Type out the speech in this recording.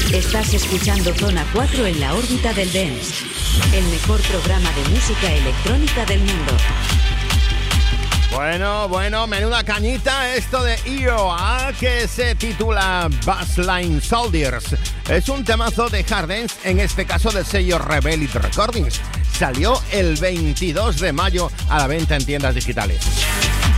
Estás escuchando Zona 4 en la órbita del dance. El mejor programa de música electrónica del mundo. Bueno, menuda cañita esto de EOA que se titula Bassline Soldiers. Es un temazo de hard dance, en este caso del sello Rebellion Recordings. Salió el 22 de mayo a la venta en tiendas digitales.